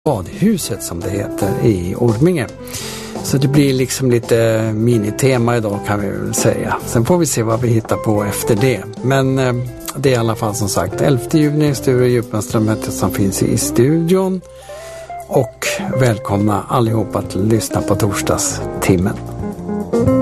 badhuset som det heter i Orminge. Så det blir liksom lite minitema idag kan vi väl säga. Sen får vi se vad vi hittar på efter det. Men det är i alla fall som sagt 11 juni Sture Djupmanström som finns i studion. Och välkomna allihopa att lyssna på torsdagstimmen.